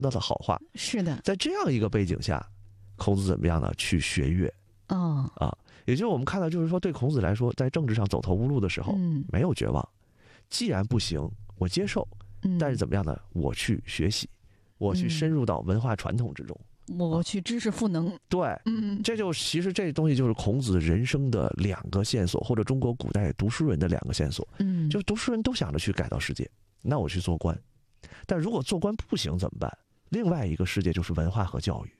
的好话。 是的， 在这样一个背景下，孔子怎么样呢？去学乐。也就是我们看到，就是说对孔子来说，在政治上走投无路的时候，没有绝望。既然不行，我接受，但是怎么样呢？我去学习，我去深入到文化传统之中， 我去知识赋能。 对，这就其实这东西就是孔子人生的两个线索，或者中国古代读书人的两个线索。就是读书人都想着去改造世界，那我去做官，但如果做官不行怎么办？另外一个世界就是文化和教育。